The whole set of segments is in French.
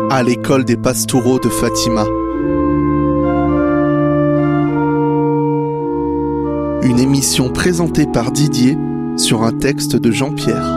à l'école des Pastoureaux de Fatima. Une émission présentée par Didier sur un texte de Jean-Pierre.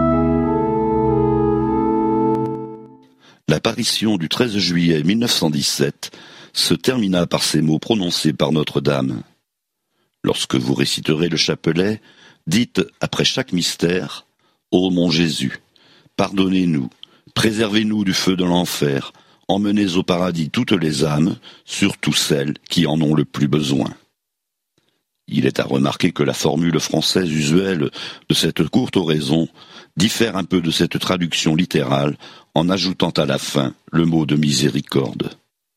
L'apparition du 13 juillet 1917 se termina par ces mots prononcés par Notre-Dame. Lorsque vous réciterez le chapelet, dites après chaque mystère « Ô mon Jésus, pardonnez-nous, préservez-nous du feu de l'enfer, emmenez au paradis toutes les âmes, surtout celles qui en ont le plus besoin. » Il est à remarquer que la formule française usuelle de cette courte oraison diffère un peu de cette traduction littérale en ajoutant à la fin le mot de miséricorde.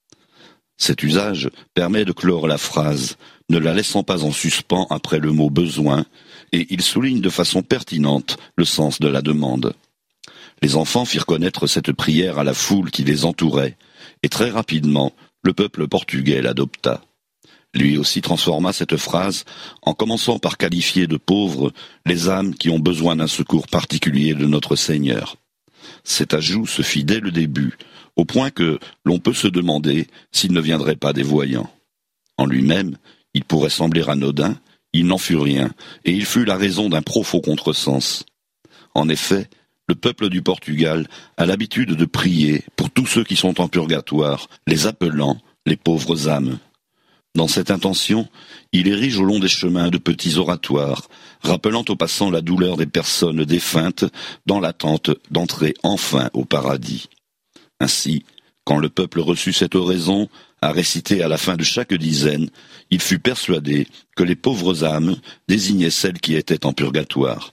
Cet usage permet de clore la phrase, ne la laissant pas en suspens après le mot besoin, et il souligne de façon pertinente le sens de la demande. Les enfants firent connaître cette prière à la foule qui les entourait, et très rapidement, le peuple portugais l'adopta. Lui aussi transforma cette phrase en commençant par qualifier de pauvres les âmes qui ont besoin d'un secours particulier de notre Seigneur. Cet ajout se fit dès le début, au point que l'on peut se demander s'il ne viendrait pas des voyants. En lui-même, il pourrait sembler anodin, il n'en fut rien, et il fut la raison d'un profond contresens. En effet, le peuple du Portugal a l'habitude de prier pour tous ceux qui sont en purgatoire, les appelant les pauvres âmes. Dans cette intention, il érige au long des chemins de petits oratoires, rappelant aux passants la douleur des personnes défuntes dans l'attente d'entrer enfin au paradis. Ainsi, quand le peuple reçut cette oraison, à réciter à la fin de chaque dizaine, il fut persuadé que les pauvres âmes désignaient celles qui étaient en purgatoire.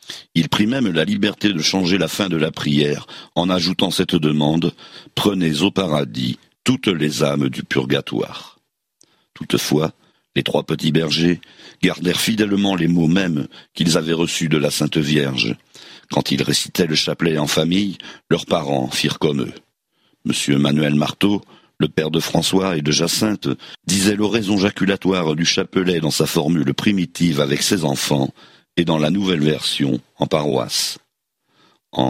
Il prit même la liberté de changer la fin de la prière en ajoutant cette demande « Prenez au paradis toutes les âmes du purgatoire ». Toutefois, les trois petits bergers gardèrent fidèlement les mots mêmes qu'ils avaient reçus de la Sainte Vierge. Quand ils récitaient le chapelet en famille, leurs parents firent comme eux. Monsieur Manuel Marteau, le père de François et de Jacinthe, disait l'oraison jaculatoire du chapelet dans sa formule primitive avec ses enfants et dans la nouvelle version en paroisse. En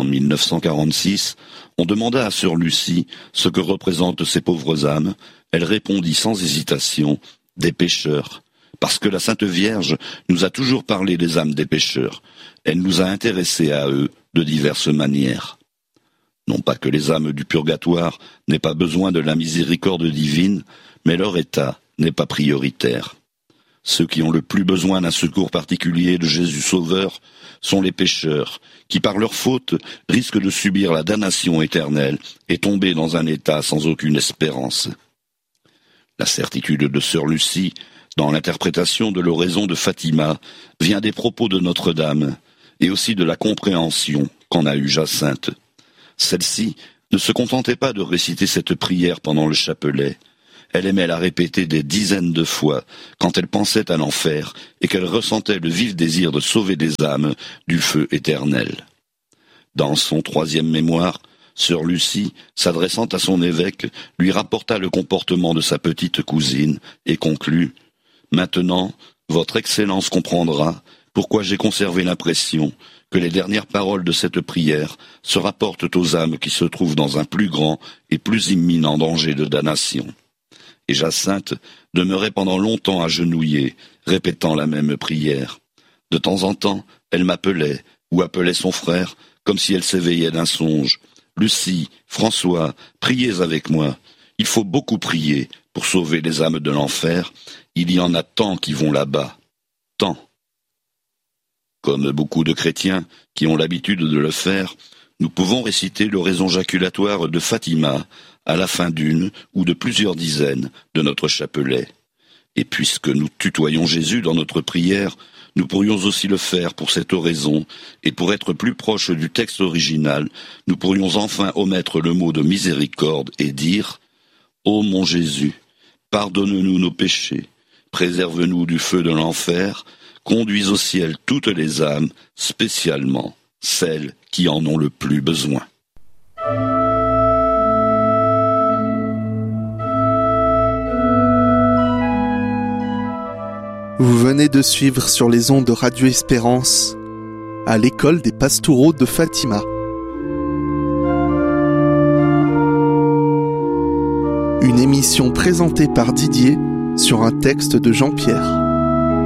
1946, on demanda à sœur Lucie ce que représentent ces pauvres âmes. Elle répondit sans hésitation « des pécheurs », parce que la Sainte Vierge nous a toujours parlé des âmes des pécheurs. Elle nous a intéressés à eux de diverses manières. Non pas que les âmes du purgatoire n'aient pas besoin de la miséricorde divine, mais leur état n'est pas prioritaire. Ceux qui ont le plus besoin d'un secours particulier de Jésus Sauveur sont les pécheurs, qui par leur faute risquent de subir la damnation éternelle et tomber dans un état sans aucune espérance. La certitude de sœur Lucie, dans l'interprétation de l'oraison de Fatima, vient des propos de Notre-Dame, et aussi de la compréhension qu'en a eue Jacinthe. Celle-ci ne se contentait pas de réciter cette prière pendant le chapelet. Elle aimait la répéter des dizaines de fois quand elle pensait à l'enfer et qu'elle ressentait le vif désir de sauver des âmes du feu éternel. Dans son 3e mémoire, sœur Lucie, s'adressant à son évêque, lui rapporta le comportement de sa petite cousine et conclut « Maintenant, votre Excellence comprendra pourquoi j'ai conservé l'impression que les dernières paroles de cette prière se rapportent aux âmes qui se trouvent dans un plus grand et plus imminent danger de damnation. » Et Jacinthe demeurait pendant longtemps agenouillée, répétant la même prière. De temps en temps, elle m'appelait, ou appelait son frère, comme si elle s'éveillait d'un songe. « Lucie, François, priez avec moi. Il faut beaucoup prier pour sauver les âmes de l'enfer. Il y en a tant qui vont là-bas. Tant. » Comme beaucoup de chrétiens qui ont l'habitude de le faire, nous pouvons réciter l'oraison jaculatoire de Fatima à la fin d'une ou de plusieurs dizaines de notre chapelet. Et puisque nous tutoyons Jésus dans notre prière, nous pourrions aussi le faire pour cette oraison, et pour être plus proche du texte original, nous pourrions enfin omettre le mot de miséricorde et dire « Ô mon Jésus, pardonne-nous nos péchés, préserve-nous du feu de l'enfer, conduis au ciel toutes les âmes, spécialement celles qui en ont le plus besoin. » Vous venez de suivre sur les ondes de Radio Espérance à l'école des Pastoureaux de Fatima. Une émission présentée par Didier sur un texte de Jean-Pierre.